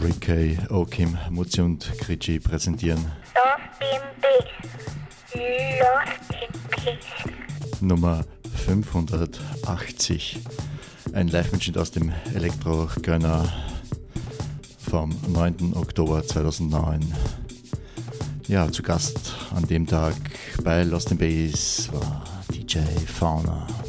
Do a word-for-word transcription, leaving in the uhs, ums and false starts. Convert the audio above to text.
Ricky, Okim, Mutzi und Kritschi präsentieren Lost in Peace. Lost in Peace. Nummer fünfhundertachtzig. Ein Live-Mitschnitt aus dem Elektro-Gönner vom neunten Oktober zweitausendneun. Ja, zu Gast an dem Tag bei Lost in Bass war D J Fauna.